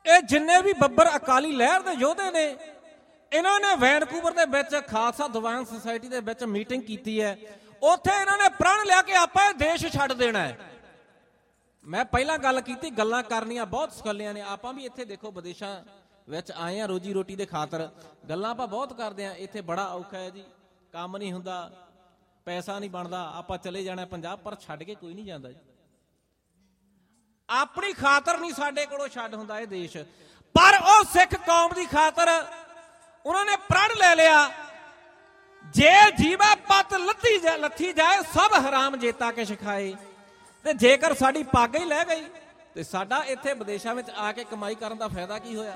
ਇਹ ਜਿੰਨੇ ਵੀ ਬੱਬਰ ਅਕਾਲੀ ਲਹਿਰ ਦੇ ਯੋਧੇ ਨੇ, ਇਹਨਾਂ ਨੇ ਵੈਨਕੂਵਰ ਦੇ ਵਿੱਚ ਖਾਲਸਾ ਦੀਵਾਨ ਸੁਸਾਇਟੀ ਦੇ ਵਿੱਚ ਮੀਟਿੰਗ ਕੀਤੀ ਹੈ। ਉੱਥੇ ਇਹਨਾਂ ਨੇ ਪ੍ਰਣ ਲਿਆ ਕਿ ਆਪਾਂ ਇਹ ਦੇਸ਼ ਛੱਡ ਦੇਣਾ ਹੈ। ਮੈਂ ਪਹਿਲਾਂ ਗੱਲ ਕੀਤੀ, ਗੱਲਾਂ ਕਰਨੀਆਂ ਬਹੁਤ ਸਖੱਲੀਆਂ ਨੇ। ਆਪਾਂ ਵੀ ਇੱਥੇ ਦੇਖੋ ਵਿਦੇਸ਼ਾਂ ਵਿੱਚ ਆਏ ਆ ਰੋਜੀ ਰੋਟੀ ਦੇ ਖਾਤਰ, ਗੱਲਾਂ ਆਪਾਂ ਬਹੁਤ ਕਰਦੇ ਹਾਂ। ਇੱਥੇ ਬੜਾ ਔਖਾ ਹੈ ਜੀ, ਕੰਮ ਨਹੀਂ ਹੁੰਦਾ, ਪੈਸਾ ਨਹੀਂ ਬਣਦਾ, ਆਪਾਂ ਚਲੇ ਜਾਣਾ ਪੰਜਾਬ, ਪਰ ਛੱਡ ਕੇ ਕੋਈ ਨਹੀਂ ਜਾਂਦਾ ਜੀ। ਆਪਣੀ ਖਾਤਰ ਨਹੀਂ ਸਾਡੇ ਕੋਲੋਂ ਛੱਡ ਹੁੰਦਾ ਇਹ ਦੇਸ਼, ਪਰ ਉਹ ਸਿੱਖ ਕੌਮ ਦੀ ਖਾਤਰ ਉਹਨਾਂ ਨੇ ਪ੍ਰਣ ਲੈ ਲਿਆ, ਜੇ ਜੀਵਾ ਪੱਤ ਲੱਥੀ ਜਾਏ ਸਭ ਹਰਾਮ ਜੇਤਾ ਕੇ ਸਿਖਾਏ। ਤੇ ਜੇਕਰ ਸਾਡੀ ਪੱਗ ਹੀ ਲੈ ਗਈ ਤੇ ਸਾਡਾ ਇੱਥੇ ਵਿਦੇਸ਼ਾਂ ਵਿੱਚ ਆ ਕੇ ਕਮਾਈ ਕਰਨ ਦਾ ਫਾਇਦਾ ਕੀ ਹੋਇਆ।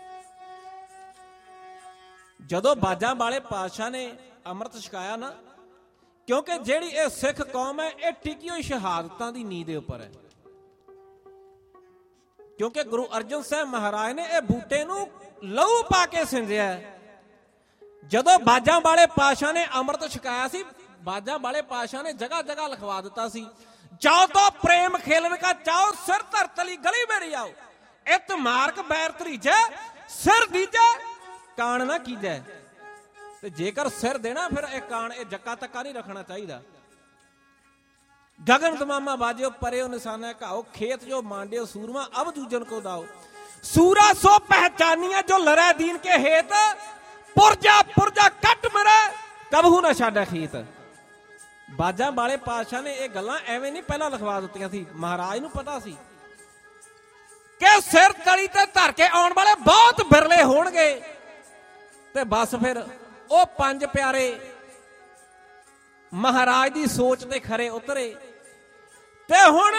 ਜਦੋਂ ਬਾਜਾਂ ਵਾਲੇ ਪਾਤਸ਼ਾਹ ਨੇ ਅੰਮ੍ਰਿਤ ਛਕਾਇਆ ਨਾ, ਕਿਉਂਕਿ ਜਿਹੜੀ ਇਹ ਸਿੱਖ ਕੌਮ ਹੈ ਇਹ ਟਿਕੀ ਹੋਈ ਸ਼ਹਾਦਤਾਂ ਦੀ ਨੀਂਹ ਦੇ ਉੱਪਰ ਹੈ। ਕਿਉਂਕਿ ਗੁਰੂ ਅਰਜਨ ਸਾਹਿਬ ਮਹਾਰਾਜ ਨੇ ਇਹ ਬੂਟੇ ਨੂੰ ਲਹੂ ਪਾ ਕੇ ਸਿੰਜਿਆ। ਜਦੋਂ ਬਾਜਾਂ ਵਾਲੇ ਪਾਤਸ਼ਾਹ ਨੇ ਅੰਮ੍ਰਿਤ ਛਕਾਇਆ ਸੀ, ਬਾਜਾਂ ਵਾਲੇ ਪਾਤਸ਼ਾਹ ਨੇ ਜਗ੍ਹਾ ਜਗ੍ਹਾ ਲਿਖਵਾ ਦਿੱਤਾ ਸੀ, ਚਾਓ तो प्रेम खेलन का, चाओ सिर धर तली गली मेरी आओ, इत मार्क बैर तरीजे सिर दीजे कान ना कीजे। ते जेकर सिर देना फिर एक कान ए जक्का तक्का नहीं रखना चाहिए। गगन तमामा बाजियो परे निशाना घाओ, खेत जो मांडियो सूरमा अब दूजन को दाओ, सूरा सो पहचानिया जो लड़े दीन के हेत, पुरजा पुरजा कट मरे कबहू ना छाड़ा खीत। ਬਾਜਾਂ ਵਾਲੇ ਪਾਤਸ਼ਾਹ ਨੇ ਇਹ ਗੱਲਾਂ ਐਵੇਂ ਨਹੀਂ ਪਹਿਲਾਂ ਲਿਖਵਾ ਦਿੱਤੀਆਂ ਸੀ, ਮਹਾਰਾਜ ਨੂੰ ਪਤਾ ਸੀ ਕਿ ਸਿਰ ਤਲੀ ਤੇ ਧਰ ਕੇ ਆਉਣ ਵਾਲੇ ਬਹੁਤ ਬਿਰਲੇ ਹੋਣਗੇ। ਤੇ ਬਸ ਫਿਰ ਉਹ ਪੰਜ ਪਿਆਰੇ ਮਹਾਰਾਜ ਦੀ ਸੋਚ ਤੇ ਖਰੇ ਉਤਰੇ। ਤੇ ਹੁਣ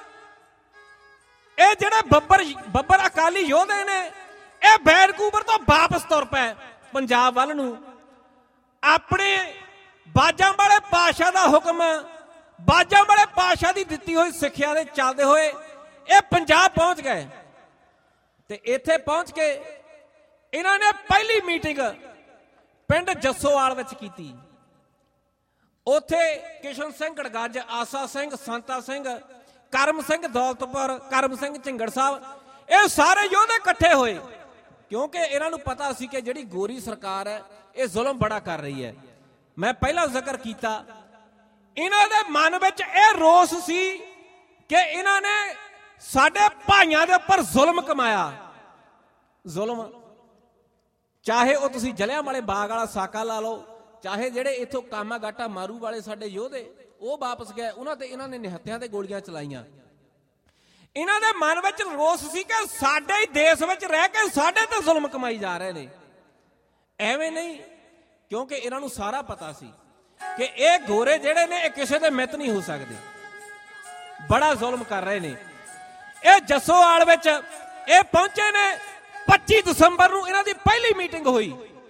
ਇਹ ਜਿਹੜੇ ਬੱਬਰ ਅਕਾਲੀ ਯੋਧੇ ਨੇ, ਇਹ ਵੈਨਕੂਵਰ ਤੋਂ ਵਾਪਸ ਤੁਰ ਪਏ ਪੰਜਾਬ ਵੱਲ ਨੂੰ। ਆਪਣੇ ਬਾਜਾਂ ਵਾਲੇ ਪਾਤਸ਼ਾਹ ਦਾ ਹੁਕਮ, ਬਾਜਾਂ ਵਾਲੇ ਪਾਤਸ਼ਾਹ ਦੀ ਦਿੱਤੀ ਹੋਈ ਸਿੱਖਿਆ ਦੇ ਚੱਲਦੇ ਹੋਏ ਇਹ ਪੰਜਾਬ ਪਹੁੰਚ ਗਏ। ਤੇ ਇੱਥੇ ਪਹੁੰਚ ਕੇ ਇਹਨਾਂ ਨੇ ਪਹਿਲੀ ਮੀਟਿੰਗ ਪਿੰਡ ਜੱਸੋਵਾਲ ਵਿੱਚ ਕੀਤੀ। ਉੱਥੇ ਕਿਸ਼ਨ ਸਿੰਘ ਗੜਗੱਜ, ਆਸਾ ਸਿੰਘ, ਸੰਤਾ ਸਿੰਘ, ਕਰਮ ਸਿੰਘ ਦੌਲਤਪੁਰ, ਕਰਮ ਸਿੰਘ ਝਿੰਗੜ ਸਾਹਿਬ, ਇਹ ਸਾਰੇ ਯੋਧੇ ਇਕੱਠੇ ਹੋਏ। ਕਿਉਂਕਿ ਇਹਨਾਂ ਨੂੰ ਪਤਾ ਸੀ ਕਿ ਜਿਹੜੀ ਗੋਰੀ ਸਰਕਾਰ ਹੈ ਇਹ ਜ਼ੁਲਮ ਬੜਾ ਕਰ ਰਹੀ ਹੈ। ਮੈਂ ਪਹਿਲਾਂ ਜ਼ਿਕਰ ਕੀਤਾ, ਇਹਨਾਂ ਦੇ ਮਨ ਵਿੱਚ ਇਹ ਰੋਸ ਸੀ ਕਿ ਇਹਨਾਂ ਨੇ ਸਾਡੇ ਭਾਈਆਂ ਦੇ ਉੱਪਰ ਜ਼ੁਲਮ ਕਮਾਇਆ। ਜ਼ੁਲਮ ਚਾਹੇ ਉਹ ਤੁਸੀਂ ਜਲਿਆਂਵਾਲੇ ਬਾਗ ਵਾਲਾ ਸਾਕਾ ਲਾ ਲਓ, ਚਾਹੇ ਜਿਹੜੇ ਇੱਥੋਂ ਕਾਮਾ ਗਾਟਾ ਮਾਰੂ ਵਾਲੇ ਸਾਡੇ ਯੋਧੇ ਉਹ ਵਾਪਸ ਗਏ, ਉਹਨਾਂ ਤੇ ਇਹਨਾਂ ਨੇ ਨਿਹੱਤਿਆਂ ਤੇ ਗੋਲੀਆਂ ਚਲਾਈਆਂ। ਇਹਨਾਂ ਦੇ ਮਨ ਵਿੱਚ ਰੋਸ ਸੀ ਕਿ ਸਾਡੇ ਹੀ ਦੇਸ਼ ਵਿੱਚ ਰਹਿ ਕੇ ਸਾਡੇ ਤੇ ਜ਼ੁਲਮ ਕਮਾਈ ਜਾ ਰਹੇ ਨੇ। ਐਵੇਂ ਨਹੀਂ, ਕਿਉਂਕਿ ਇਹਨਾਂ ਨੂੰ ਸਾਰਾ ਪਤਾ ਸੀ ਕਿ ਇਹ ਗੋਰੇ ਜਿਹੜੇ ਨੇ ਇਹ ਕਿਸੇ ਦੇ ਮਿੱਤ ਨਹੀਂ ਹੋ ਸਕਦੇ, ਬੜਾ ਜ਼ੁਲਮ ਕਰ ਰਹੇ ਨੇ। ਇਹ ਜੱਸੋਵਾਲ ਵਿੱਚ ਇਹ ਪਹੁੰਚੇ ਨੇ 25 ਦਸੰਬਰ ਨੂੰ ਇਹਨਾਂ ਦੀ ਪਹਿਲੀ ਮੀਟਿੰਗ ਹੋਈ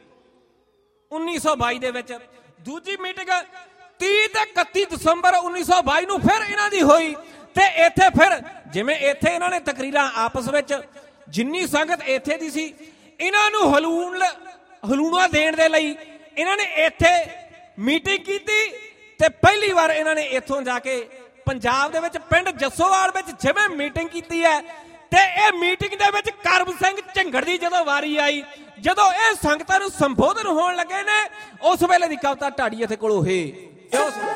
1922 ਦੇ ਵਿੱਚ। ਦੂਜੀ ਮੀਟਿੰਗ 30 ਤੇ 31 ਦਸੰਬਰ 1922 ਨੂੰ ਫਿਰ ਇਹਨਾਂ ਦੀ ਹੋਈ। ਤੇ ਇੱਥੇ ਫਿਰ ਜਿਵੇਂ ਇੱਥੇ ਇਹਨਾਂ ਨੇ ਤਕਰੀਰਾਂ ਆਪਸ ਵਿੱਚ, ਜਿੰਨੀ ਸੰਗਤ ਇੱਥੇ ਦੀ ਸੀ, ਇਹਨਾਂ ਨੂੰ ਹਲੂਣਾ ਦੇਣ ਦੇ ਲਈ ਇਹਨਾਂ ਨੇ ਇੱਥੇ ਮੀਟਿੰਗ ਕੀਤੀ। ਤੇ ਪਹਿਲੀ ਵਾਰ ਇਹਨਾਂ ਨੇ ਇੱਥੋਂ ਜਾ ਕੇ ਪੰਜਾਬ ਦੇ ਵਿੱਚ ਪਿੰਡ ਜੱਸੋਵਾਲ ਵਿੱਚ ਜਿਵੇਂ ਮੀਟਿੰਗ ਕੀਤੀ ਹੈ, ਤੇ ਇਹ ਮੀਟਿੰਗ ਦੇ ਵਿੱਚ ਕਰਮ ਸਿੰਘ ਝਿੰਗੜ ਦੀ ਜਦੋਂ ਵਾਰੀ ਆਈ, ਜਦੋਂ ਇਹ ਸੰਗਤਾਂ ਨੂੰ ਸੰਬੋਧਨ ਹੋਣ ਲੱਗੇ ਨੇ, ਉਸ ਵੇਲੇ ਦੀ ਕਵਿਤਾ ਢਾਡੀ ਇੱਥੇ ਕੋਲ ਹੋਏ।